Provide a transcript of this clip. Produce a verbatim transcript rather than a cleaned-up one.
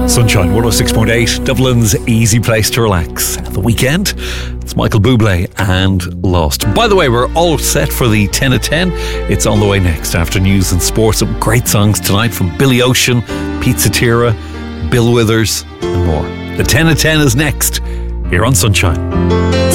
Sunshine one oh six point eight, Dublin's easy place to relax. At the weekend, it's Michael Bublé and Lost. By the way, we're all set for the ten at ten. It's on the way next after news and sports. Some great songs tonight from Billy Ocean, Pete Cetera, Bill Withers and more. The ten at ten is next here on Sunshine.